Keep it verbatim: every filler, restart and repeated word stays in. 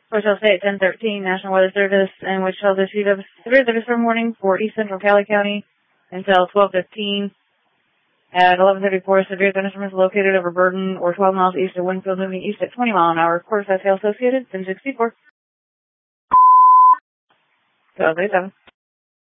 Wichita State, ten thirteen, National Weather Service, and Wichita this heat of severe thunderstorm warning for East Central Cali County until twelve fifteen. At eleven thirty-four, severe thunderstorm is located over Burton or twelve miles east of Winfield, moving east at twenty mile an hour. Quarter south hail associated, ten sixty-four. twelve eighty-seven.